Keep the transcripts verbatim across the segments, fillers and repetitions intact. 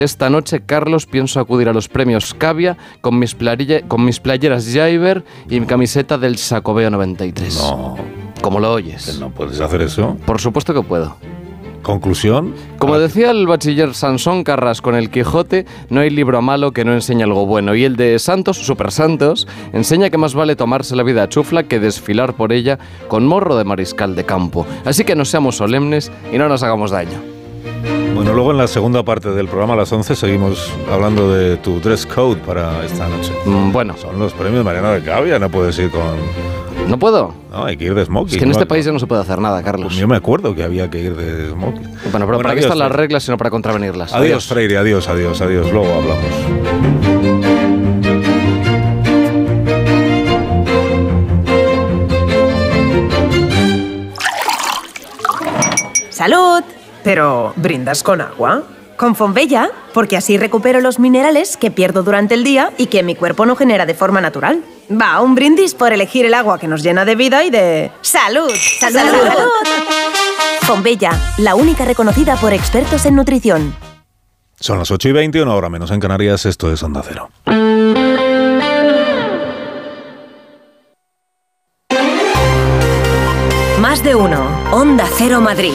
Esta noche, Carlos, pienso acudir a los premios Cavia con mis, plarille, con mis playeras Jaiber y mi camiseta del Xacobeo noventa y tres. No. ¿Cómo lo oyes? ¿No puedes hacer eso? Por supuesto que puedo. ¿Conclusión? Como decía el bachiller Sansón Carras con el Quijote, no hay libro malo que no enseñe algo bueno. Y el de Santos, Super Santos, enseña que más vale tomarse la vida a chufla que desfilar por ella con morro de mariscal de campo. Así que no seamos solemnes y no nos hagamos daño. Bueno, luego en la segunda parte del programa a las once seguimos hablando de tu dress code para esta noche. Mm, bueno. Son los premios Mariana de Cavia, no puedes ir con... ¿No puedo? No, hay que ir de smoking. Es que en no, este país ya no se puede hacer nada, Carlos. Pues yo me acuerdo que había que ir de smoking. Bueno, pero bueno, ¿para qué están las reglas sino para contravenirlas? Adiós, Adiós, Freire, adiós, adiós, adiós. Luego hablamos. ¡Salud! Pero, ¿brindas con agua? Con Fonbella, porque así recupero los minerales que pierdo durante el día y que mi cuerpo no genera de forma natural. Va, un brindis por elegir el agua que nos llena de vida y de... ¡Salud! ¡Salud! ¡Salud! ¡Salud! Fonbella, la única reconocida por expertos en nutrición. Son las ocho y veinte, una hora menos en Canarias. Esto es Onda Cero. Más de uno. Onda Cero Madrid.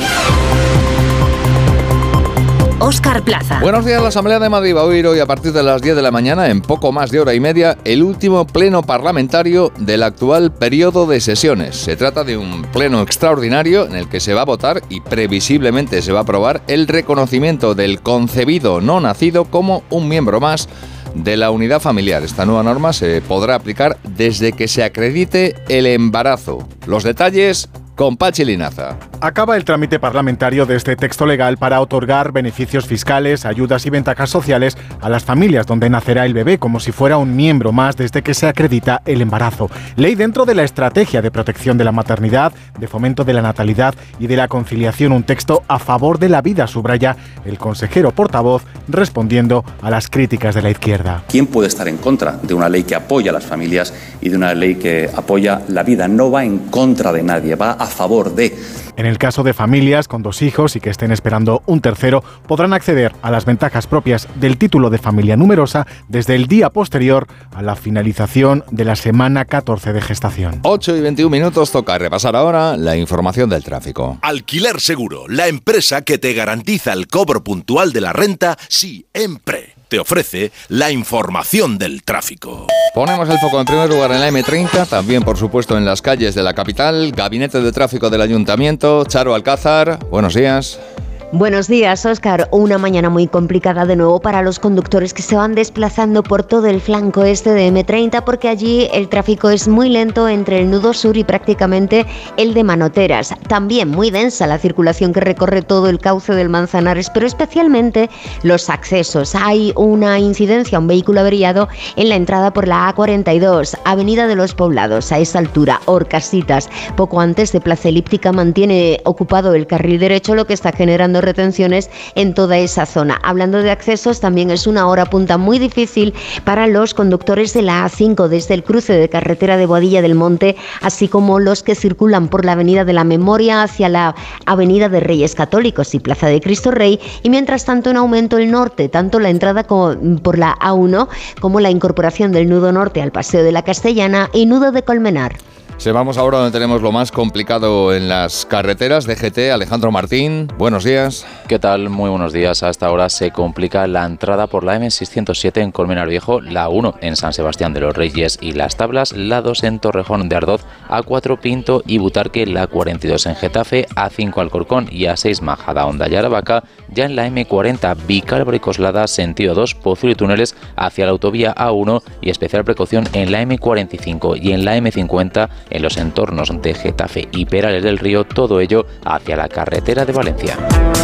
Óscar Plaza. Buenos días. La Asamblea de Madrid va a oír hoy a partir de las diez de la mañana, en poco más de hora y media, el último pleno parlamentario del actual periodo de sesiones. Se trata de un pleno extraordinario en el que se va a votar y previsiblemente se va a aprobar el reconocimiento del concebido no nacido como un miembro más de la unidad familiar. Esta nueva norma se podrá aplicar desde que se acredite el embarazo. Los detalles con Pachi Linaza. Acaba el trámite parlamentario de este texto legal para otorgar beneficios fiscales, ayudas y ventajas sociales a las familias donde nacerá el bebé como si fuera un miembro más desde que se acredita el embarazo. Ley dentro de la estrategia de protección de la maternidad, de fomento de la natalidad y de la conciliación, un texto a favor de la vida, subraya el consejero portavoz respondiendo a las críticas de la izquierda. ¿Quién puede estar en contra de una ley que apoya a las familias y de una ley que apoya la vida? No va en contra de nadie, va a favor de... En el caso de familias con dos hijos y que estén esperando un tercero, podrán acceder a las ventajas propias del título de familia numerosa desde el día posterior a la finalización de la semana catorce de gestación. ocho y veintiún minutos, toca repasar ahora la información del tráfico. Alquiler Seguro, la empresa que te garantiza el cobro puntual de la renta siempre. Te ofrece la información del tráfico. Ponemos el foco en primer lugar en la eme treinta, también por supuesto en las calles de la capital. Gabinete de Tráfico del Ayuntamiento, Charo Alcázar, buenos días. Buenos días, Óscar. Una mañana muy complicada de nuevo para los conductores que se van desplazando por todo el flanco este de eme treinta, porque allí el tráfico es muy lento entre el nudo sur y prácticamente el de Manoteras. También muy densa la circulación que recorre todo el cauce del Manzanares, pero especialmente los accesos. Hay una incidencia, un vehículo averiado en la entrada por la A cuarenta y dos, Avenida de los Poblados. A esa altura, Orcasitas, poco antes de Plaza Elíptica, mantiene ocupado el carril derecho, lo que está generando retenciones en toda esa zona. Hablando de accesos, también es una hora punta muy difícil para los conductores de la A cinco desde el cruce de carretera de Boadilla del Monte, así como los que circulan por la Avenida de la Memoria hacia la Avenida de Reyes Católicos y Plaza de Cristo Rey, y mientras tanto en aumento el norte, tanto la entrada con, por la A uno como la incorporación del nudo norte al Paseo de la Castellana y nudo de Colmenar. Se vamos ahora donde tenemos lo más complicado en las carreteras. D G T, Alejandro Martín, buenos días. ¿Qué tal? Muy buenos días. Hasta ahora se complica la entrada por la eme seiscientos siete en Colmenar Viejo, la uno en San Sebastián de los Reyes y Las Tablas, la dos en Torrejón de Ardoz, A cuatro Pinto y Butarque, la cuarenta y dos en Getafe, A cinco Alcorcón y A seis Majadahonda y Aravaca. Ya en la eme cuarenta Vicálvaro y Coslada, sentido dos, Pozuelo y Túneles hacia la autovía A uno, y especial precaución en la eme cuarenta y cinco y en la eme cincuenta en los entornos de Getafe y Perales del Río, todo ello hacia la carretera de Valencia.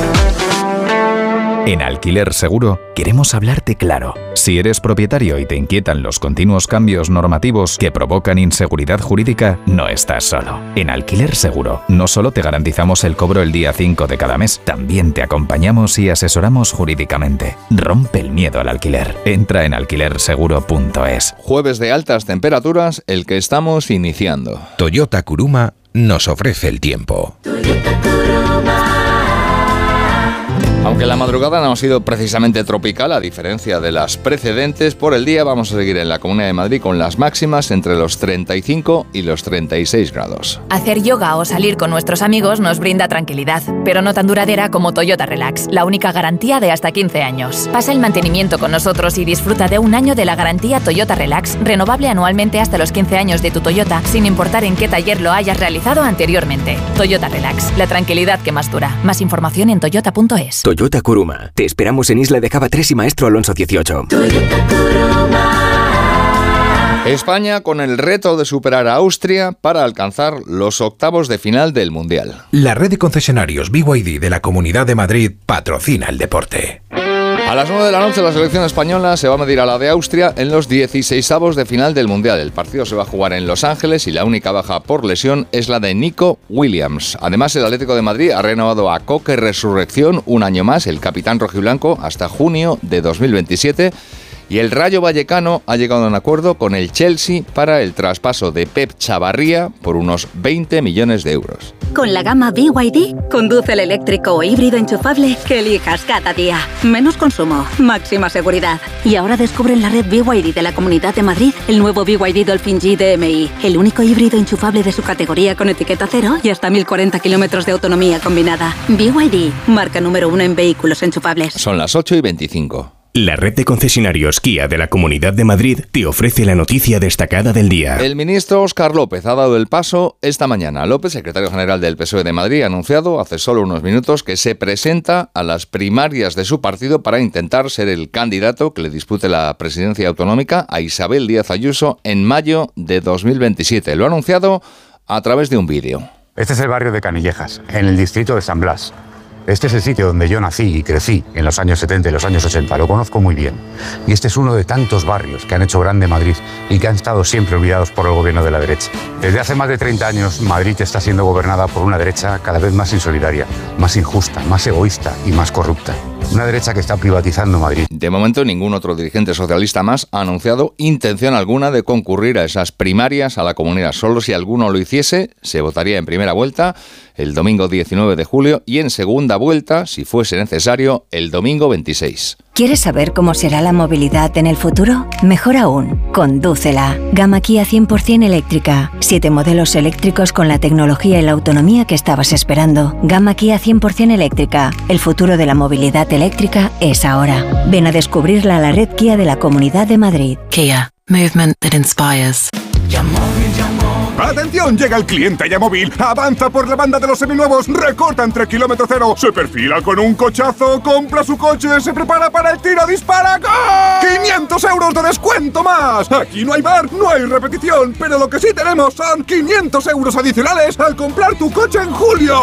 En Alquiler Seguro queremos hablarte claro. Si eres propietario y te inquietan los continuos cambios normativos que provocan inseguridad jurídica, no estás solo. En Alquiler Seguro no solo te garantizamos el cobro el día cinco de cada mes, también te acompañamos y asesoramos jurídicamente. Rompe el miedo al alquiler. Entra en alquiler seguro punto es. Jueves de altas temperaturas, el que estamos iniciando. Toyota Kuruma nos ofrece el tiempo. Toyota Kuruma. Aunque la madrugada no ha sido precisamente tropical, a diferencia de las precedentes, por el día vamos a seguir en la Comunidad de Madrid con las máximas entre los treinta y cinco y los treinta y seis grados. Hacer yoga o salir con nuestros amigos nos brinda tranquilidad, pero no tan duradera como Toyota Relax, la única garantía de hasta quince años. Pasa el mantenimiento con nosotros y disfruta de un año de la garantía Toyota Relax, renovable anualmente hasta los quince años de tu Toyota, sin importar en qué taller lo hayas realizado anteriormente. Toyota Relax, la tranquilidad que más dura. Más información en toyota punto es. Toyota Kuruma. Te esperamos en Isla de Java tres y Maestro Alonso dieciocho. España con el reto de superar a Austria para alcanzar los octavos de final del Mundial. La red de concesionarios B Y D de la Comunidad de Madrid patrocina el deporte. A las nueve de la noche la selección española se va a medir a la de Austria en los dieciseisavos de final del Mundial. El partido se va a jugar en Los Ángeles y la única baja por lesión es la de Nico Williams. Además, el Atlético de Madrid ha renovado a Coque Resurrección un año más, el capitán rojiblanco, hasta junio de dos mil veintisiete. Y el Rayo Vallecano ha llegado a un acuerdo con el Chelsea para el traspaso de Pep Chavarría por unos veinte millones de euros. Con la gama B Y D, conduce el eléctrico o híbrido enchufable que elijas cada día. Menos consumo, máxima seguridad. Y ahora descubre en la red B Y D de la Comunidad de Madrid el nuevo B Y D Dolphin G D M I, el único híbrido enchufable de su categoría con etiqueta cero y hasta mil cuarenta kilómetros de autonomía combinada. B Y D, marca número uno en vehículos enchufables. Son las ocho y veinticinco. La red de concesionarios Kia de la Comunidad de Madrid te ofrece la noticia destacada del día. El ministro Óscar López ha dado el paso esta mañana. López, secretario general del P S O E de Madrid, ha anunciado hace solo unos minutos que se presenta a las primarias de su partido para intentar ser el candidato que le dispute la presidencia autonómica a Isabel Díaz Ayuso en mayo de dos mil veintisiete. Lo ha anunciado a través de un vídeo. Este es el barrio de Canillejas, en el distrito de San Blas. Este es el sitio donde yo nací y crecí en los años setenta y los años ochenta, lo conozco muy bien. Y este es uno de tantos barrios que han hecho grande Madrid y que han estado siempre olvidados por el gobierno de la derecha. Desde hace más de treinta años, Madrid está siendo gobernada por una derecha cada vez más insolidaria, más injusta, más egoísta y más corrupta. Una derecha que está privatizando Madrid. De momento, ningún otro dirigente socialista más ha anunciado intención alguna de concurrir a esas primarias a la comunidad. Solo si alguno lo hiciese, se votaría en primera vuelta el domingo diecinueve de julio y en segunda vuelta, si fuese necesario, el domingo veintiséis. ¿Quieres saber cómo será la movilidad en el futuro? Mejor aún, condúcela. Gama Kia cien por ciento eléctrica. Siete modelos eléctricos con la tecnología y la autonomía que estabas esperando. Gama Kia cien por ciento eléctrica. El futuro de la movilidad eléctrica es ahora. Ven a descubrirla a la red Kia de la Comunidad de Madrid. Kia. Movement that inspires. ¡Atención! Llega el cliente Yamóvil. Avanza por la banda de los seminuevos. Recorta entre kilómetro cero. Se perfila con un cochazo. Compra su coche. Se prepara para el tiro. ¡Dispara! ¡Gol! ¡quinientos euros de descuento más! Aquí no hay bar, no hay repetición. Pero lo que sí tenemos son quinientos euros adicionales al comprar tu coche en julio.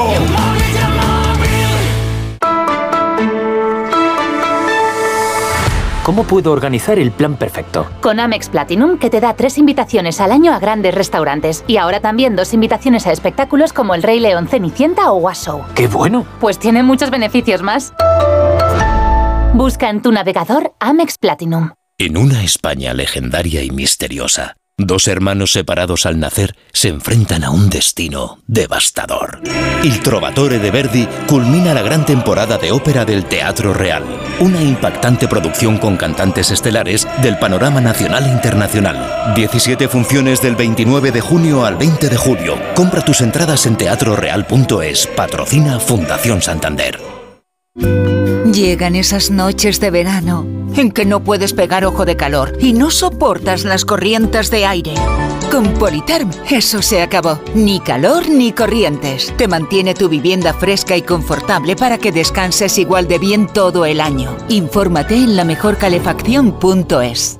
¿Cómo puedo organizar el plan perfecto? Con Amex Platinum, que te da tres invitaciones al año a grandes restaurantes. Y ahora también dos invitaciones a espectáculos como El Rey León, Cenicienta o Was Show. ¡Qué bueno! Pues tiene muchos beneficios más. Busca en tu navegador Amex Platinum. En una España legendaria y misteriosa, dos hermanos separados al nacer se enfrentan a un destino devastador. Il Trovatore de Verdi culmina la gran temporada de ópera del Teatro Real, una impactante producción con cantantes estelares del panorama nacional e internacional. diecisiete funciones del veintinueve de junio al veinte de julio. Compra tus entradas en teatro real punto es. Patrocina Fundación Santander. Llegan esas noches de verano en que no puedes pegar ojo de calor y no soportas las corrientes de aire. Con Politerm eso se acabó. Ni calor ni corrientes. Te mantiene tu vivienda fresca y confortable para que descanses igual de bien todo el año. Infórmate en la mejor calefacción punto es.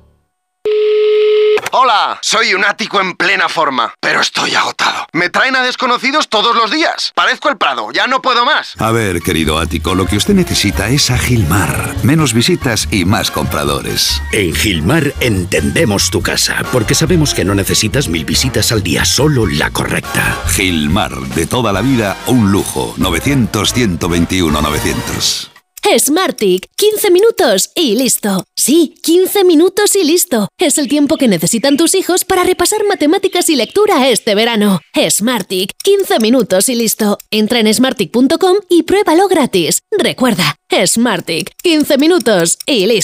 Hola, soy un ático en plena forma, pero estoy agotado. Me traen a desconocidos todos los días. Parezco el Prado, ya no puedo más. A ver, querido ático, lo que usted necesita es a Gilmar. Menos visitas y más compradores. En Gilmar entendemos tu casa, porque sabemos que no necesitas mil visitas al día, solo la correcta. Gilmar, de toda la vida, un lujo. novecientos, ciento veintiuno, novecientos. Smartick, quince minutos y listo. Sí, quince minutos y listo. Es el tiempo que necesitan tus hijos para repasar matemáticas y lectura este verano. Smartick, quince minutos y listo. Entra en smartick punto com y pruébalo gratis. Recuerda, Smartick, quince minutos y listo.